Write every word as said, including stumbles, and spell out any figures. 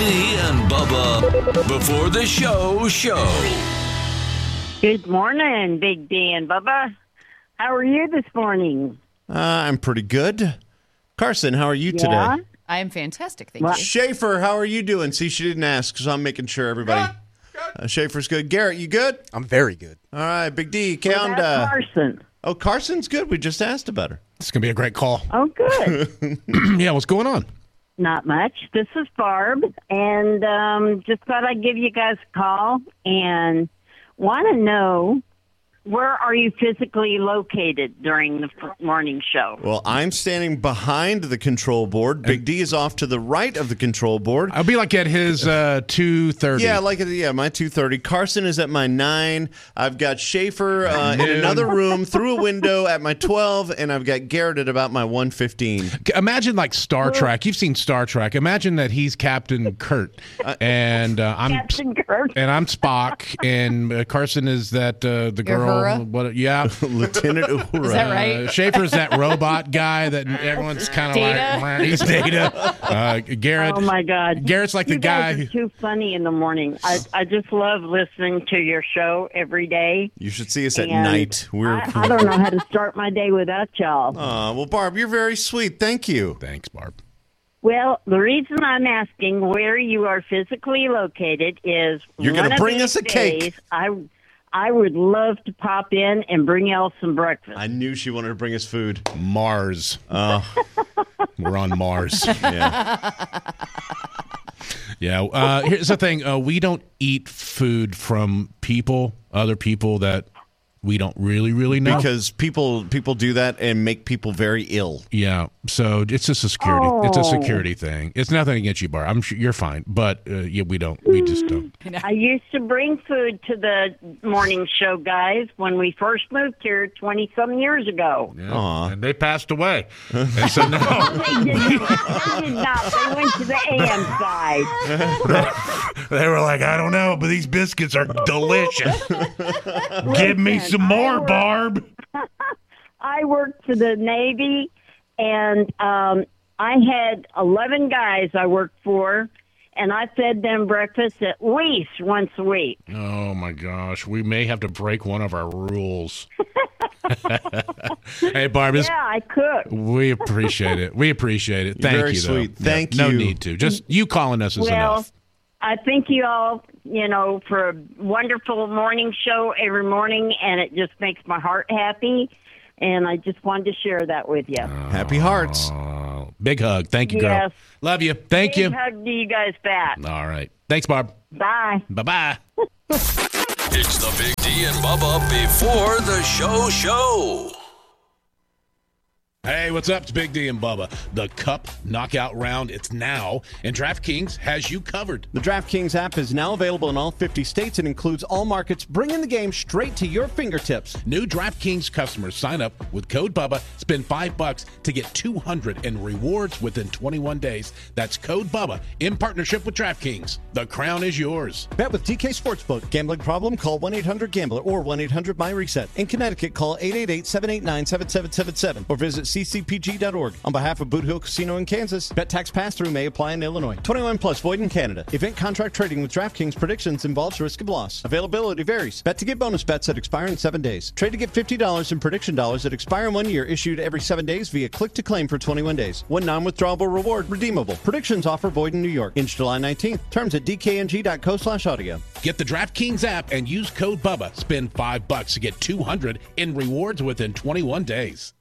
D and Bubba before the show show. Good morning, Big D and Bubba. How are you this morning? Uh, I'm pretty good. Carson, how are you Yeah? today? I am fantastic, thank Well- you. Schaefer, how are you doing? See, she didn't ask, so I'm making sure everybody. Uh, Schaefer's good. Garrett, you good? I'm very good. All right, Big D, Well, count. that's Uh, Carson. oh, Carson's good. We just asked about her. It's going to be a great call. Oh, good. Yeah, what's going on? Not much. This is Barb, and um, just thought I'd give you guys a call and want to know, where are you physically located during the f- morning show? Well, I'm standing behind the control board. Big D is off to the right of the control board. I'll be like at his uh, two thirty. Yeah, like at yeah, my two thirty. Carson is at my nine. I've got Schaefer uh, in Noon. another room through a window at my twelve, and I've got Garrett at about my one fifteen. Imagine like Star Trek. You've seen Star Trek. Imagine that he's Captain Kurt, and uh, I'm Captain Kurt. and I'm Spock, and uh, Carson is that uh, the girl. Uhura? What? Yeah, Lieutenant Uhura. Is that right? Uh, Schaefer's that robot guy that everyone's kind of Data? like. "Meh." He's Data. Uh, Garrett. Oh, my God. Garrett's like you the guy. guys who- are too funny in the morning. I, I just love listening to your show every day. You should see us at And night. We're. I, I don't know how to start my day without y'all. Aw, well, Barb, you're very sweet. Thank you. Thanks, Barb. Well, the reason I'm asking where you are physically located is You're one gonna of bring these us a cake. days, I, I would love to pop in and bring y'all some breakfast. I knew she wanted to bring us food. Mars. Oh, We're on Mars. yeah. Yeah. Uh, here's the thing. Uh, we don't eat food from people, other people that we don't really, really know. Because people people do that and make people very ill. Yeah. So it's just a security. It's a Oh. security thing. It's nothing against you, Bar. I'm sure you're fine, but uh, yeah, we don't. We just don't. I used to bring food to the morning show guys when we first moved here twenty-some years ago. Yeah. Aw. And they passed away. And so now They did not. They did not. They went to the A M side. they were like, I don't know, but these biscuits are delicious. Give me Listen, some I more, work- Barb. I worked for the Navy, and um, I had eleven guys I worked for, and I fed them breakfast at least once a week. Oh my gosh, we may have to break one of our rules. Hey, Barb, it's- Yeah, I could. we appreciate it. We appreciate it. You're Thank very you, though. sweet. Yeah, Thank No you. need to. Just you calling us is Well, enough. I thank you all, you know, for a wonderful morning show every morning, and it just makes my heart happy. And I just wanted to share that with you. Happy hearts. Oh, big hug. Thank you, girl. Yes. Love you. Thank Big you. hug to you guys back. All right. Thanks, Barb. Bye. Bye-bye. It's the Big D and Bubba before the show show. Hey, what's up? It's Big D and Bubba. The Cup Knockout Round, it's now, and DraftKings has you covered. The DraftKings app is now available in all fifty states and includes all markets, bringing the game straight to your fingertips. New DraftKings customers sign up with code BUBBA, spend five bucks to get two hundred in rewards within twenty-one days. That's code BUBBA in partnership with DraftKings. The crown is yours. Bet with D K Sportsbook. Gambling problem? Call one eight hundred gambler or one eight hundred my reset. In Connecticut, call eight eight eight, seven eight nine, seven seven seven seven or visit c c p g dot org. On behalf of Boot Hill Casino in Kansas, bet tax pass-through may apply in Illinois. twenty-one plus void in Canada. Event contract trading with DraftKings predictions involves risk of loss. Availability varies. Bet to get bonus bets that expire in seven days. Trade to get fifty dollars in prediction dollars that expire in one year, issued every seven days via click to claim for twenty-one days. One non-withdrawable reward redeemable. Predictions offer void in New York. Ends July nineteenth. Terms at d k n g dot co slash audio. Get the DraftKings app and use code BUBBA. Spend five bucks to get two hundred in rewards within twenty-one days.